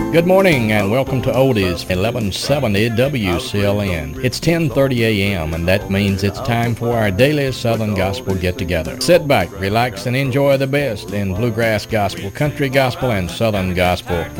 Good morning and welcome to Oldies 1170 WCLN. It's 10:30 a.m. and that means it's time for our daily Southern Gospel get-together. Sit back, relax, and enjoy the best in bluegrass gospel, country gospel, and Southern gospel